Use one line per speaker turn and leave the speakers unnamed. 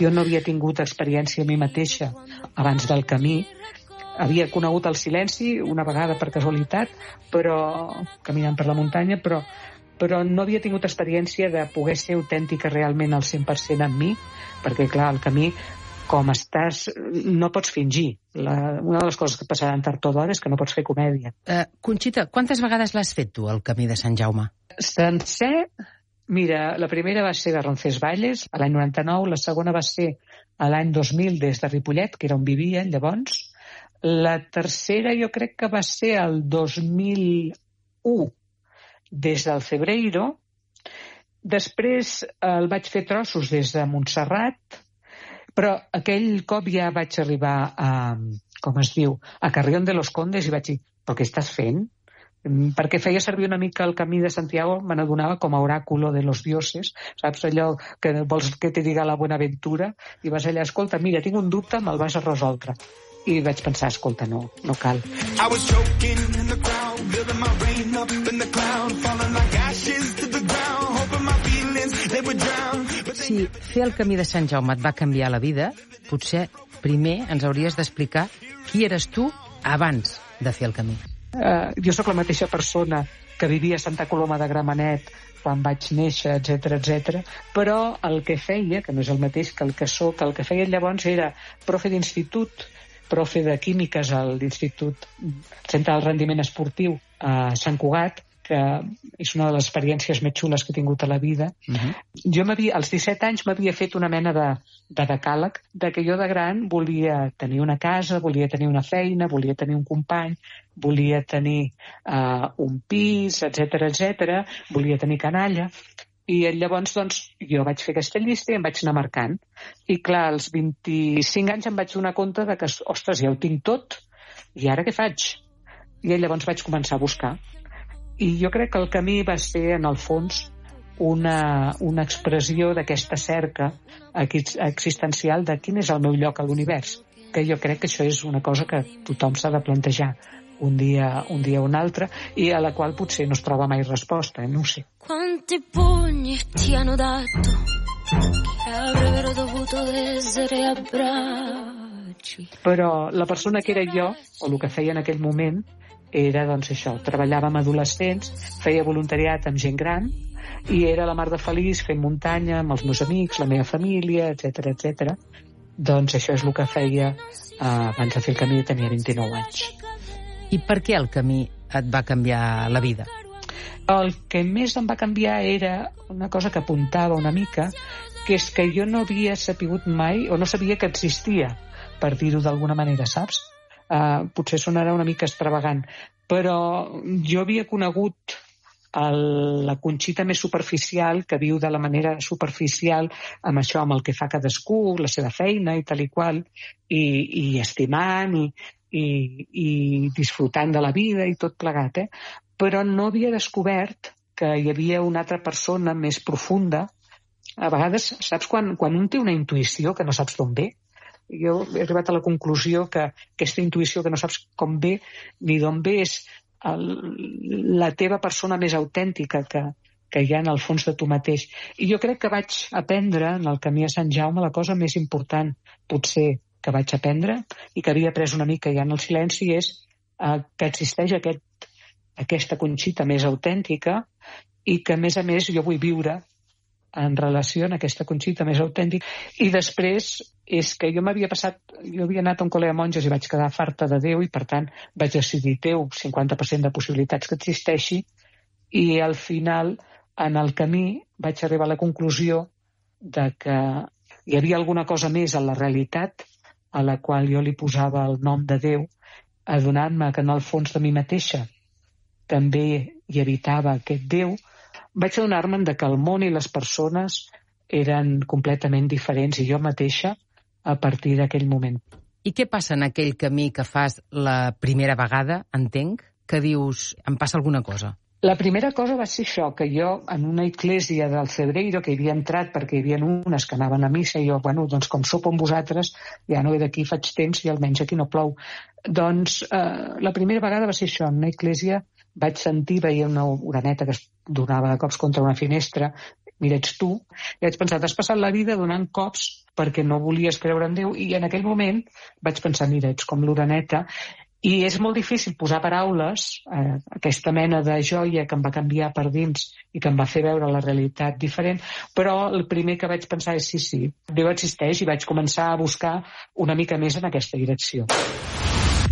Jo no havia tingut experiència a mi mateixa abans del camí. Havia conegut el silenci una vegada per casualitat, però caminant per la muntanya, però no havia tingut experiència de poder ser autèntica realment al 100% amb mi, perquè, clar, el camí, com estàs, no pots fingir. Una de les coses que passaran tard o d'hora és que no pots fer comèdia.
Conxita, quantes vegades l'has fet tu, el camí de Sant Jaume?
Sencer, mira, la primera va ser de Roncesvalles, a l'any 99, la segona va ser a l'any 2000 des de Ripollet, que era on vivia llavors. La tercera jo crec que va ser el 2001, des del Cebreiro. Després el vaig fer trossos des de Montserrat, però aquell cop ja vaig arribar a, com es diu, a Carrión de los Condes i vaig dir, però què estàs fent? Perquè feia servir una mica el camí de Santiago, me n'adonava com a oràculo de los dioses, saps allò que vols que te diga la Buenaventura, i vas allà, escolta, mira, tinc un dubte, me'l vas a resoldre. I vaig pensar, escolta, no cal.
Si fer el camí de Sant Jaume et va canviar la vida, potser primer ens hauries d'explicar qui eres tu abans de fer el camí.
Jo sóc la mateixa persona que vivia a Santa Coloma de Gramenet quan vaig néixer, etc, però el que feia, que no és el mateix que el que soc, el que feia llavors era profe d'institut, profe de químiques a l'Institut Centre del Rendiment Esportiu a Sant Cugat, que és una de les experiències més xules que he tingut a la vida. Jo als 17 anys m'havia fet una mena de decàleg de que jo de gran volia tenir una casa, volia tenir una feina, volia tenir un company, volia tenir un pis, etc, volia tenir canalla. I llavors, doncs, jo vaig fer aquesta llista i em vaig anar marcant. I clar, als 25 anys em vaig donar compte de que, ostres, ja ho tinc tot, i ara què faig? I llavors vaig començar a buscar. I jo crec que el camí va ser, en el fons, una expressió d'aquesta cerca existencial de quin és el meu lloc a l'univers. Que jo crec que això és una cosa que tothom s'ha de plantejar un dia o un altre, i a la qual potser no es troba mai resposta, no ho sé.
Quanti pugni ti hanno dato che avrebbero dovuto essere abbracci.
Però la persona que era jo, o el que feia en aquell moment, era doncs això, treballava amb adolescents, feia voluntariat amb gent gran i era la mar de feliç fent muntanya amb els meus amics, la meva família, etc. Doncs això és el que feia abans de fer el camí, tenia 29 anys.
I per què el camí et va canviar la vida?
El que més em va canviar era una cosa que apuntava una mica, que és que jo no havia sapigut mai, o no sabia que existia, per dir-ho d'alguna manera, saps? Potser sonarà una mica extravagant, però jo havia conegut la Conxita més superficial, que viu de la manera superficial amb això, amb el que fa cadascú, la seva feina i tal i qual, i estimant i disfrutant de la vida i tot plegat, però no havia descobert que hi havia una altra persona més profunda. A vegades, saps quan un té una intuïció que no saps d'on ve? Jo he arribat a la conclusió que aquesta intuïció que no saps com ve ni d'on ve és la teva persona més autèntica que hi ha en el fons de tu mateix. I jo crec que vaig aprendre en el camí a Sant Jaume la cosa més important, potser, que vaig aprendre i que havia après una mica ja en el silenci, és que existeix aquesta Conxita més autèntica i que, a més, jo vull viure en relació amb aquesta Conxita més autèntica. I després és que jo havia anat a un col·le de monges i vaig quedar farta de Déu i, per tant, vaig decidir teu 50% de possibilitats que existeixi, i al final, en el camí, vaig arribar a la conclusió de que hi havia alguna cosa més a la realitat a la qual jo li posava el nom de Déu, adonant-me que en el fons de mi mateixa també hi habitava aquest Déu. Vaig adonar-me que el món i les persones eren completament diferents, i jo mateixa a partir d'aquell moment.
I què passa en aquell camí que fas la primera vegada, entenc, que dius, em passa alguna cosa?
La primera cosa va ser això, que jo en una església del Cebreiro, que hi havia entrat perquè hi havia unes que anaven a missa, i jo, doncs com sopo amb vosaltres, ja no ve d'aquí, faig temps i almenys aquí no plou. Doncs la primera vegada va ser això, en una església vaig sentir, veia una oreneta que es donava de cops contra una finestra, mira, ets tu, i vaig pensar, t'has passat la vida donant cops perquè no volies creure en Déu, i en aquell moment vaig pensar, mira, ets com l'oreneta, i és molt difícil posar paraules a aquesta mena de joia que em va canviar per dins i que em va fer veure la realitat diferent, però el primer que vaig pensar és sí, Déu existeix, i vaig començar a buscar una mica més en aquesta direcció.